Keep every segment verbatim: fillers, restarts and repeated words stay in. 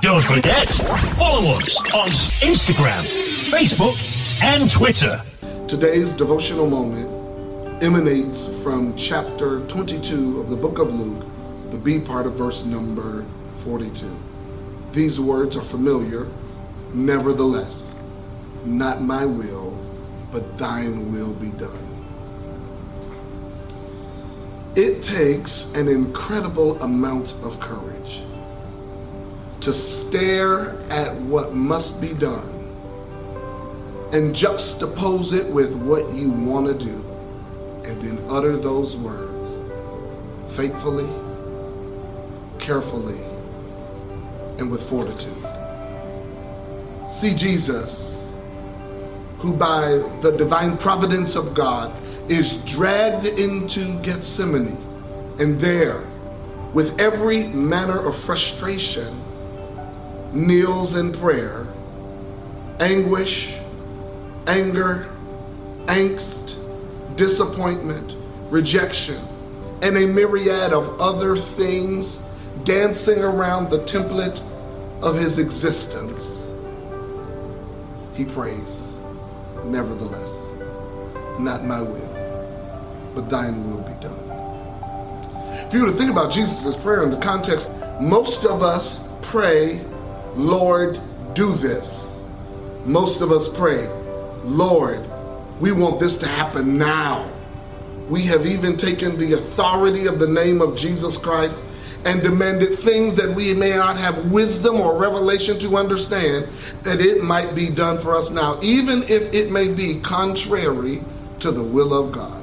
Don't forget, follow us on Instagram, Facebook, and Twitter. Today's devotional moment emanates from chapter twenty-two of the book of Luke, the B part of verse number forty-two. These words are familiar. Nevertheless, not my will, but thine will be done. It takes an incredible amount of courage to stare at what must be done and juxtapose it with what you want to do, and then utter those words faithfully, carefully, and with fortitude. See Jesus, who by the divine providence of God is dragged into Gethsemane, and there, with every manner of frustration, kneels in prayer, anguish, anger, angst, disappointment, rejection, and a myriad of other things dancing around the template of his existence. He prays, nevertheless, not my will, but thine will be done. If you were to think about Jesus' prayer in the context, most of us pray, Lord, do this. Most of us pray, Lord, we want this to happen now. We have even taken the authority of the name of Jesus Christ and demanded things that we may not have wisdom or revelation to understand, that it might be done for us now, even if it may be contrary to the will of God.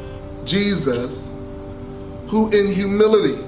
Jesus, who in humility,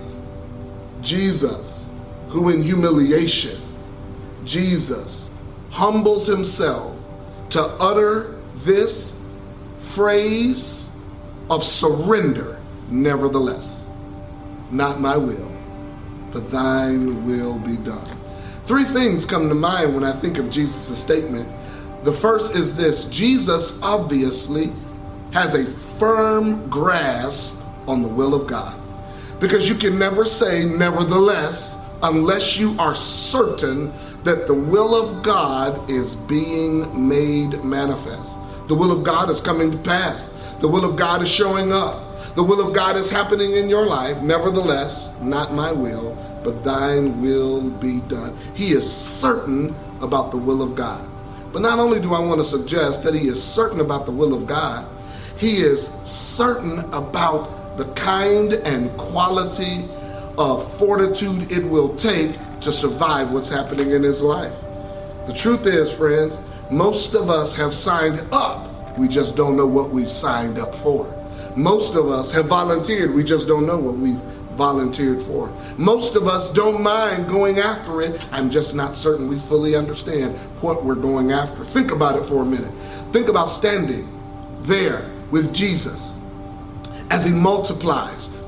Jesus, who in humiliation, Jesus humbles himself to utter this phrase of surrender, nevertheless, not my will, but thine will be done. Three things come to mind when I think of Jesus' statement. The first is this: Jesus obviously has a firm grasp on the will of God, because you can never say nevertheless unless you are certain that the will of God is being made manifest. The will of God is coming to pass. The will of God is showing up. The will of God is happening in your life. Nevertheless, not my will, but thine will be done. He is certain about the will of God. But not only do I want to suggest that he is certain about the will of God, he is certain about the kind and quality of fortitude it will take to survive what's happening in his life. The truth is, friends, most of us have signed up. We just don't know what we've signed up for. Most of us have volunteered. We just don't know what we've volunteered for. Most of us don't mind going after it. I'm just not certain we fully understand what we're going after. Think about it for a minute. Think about standing there with Jesus as he multiplies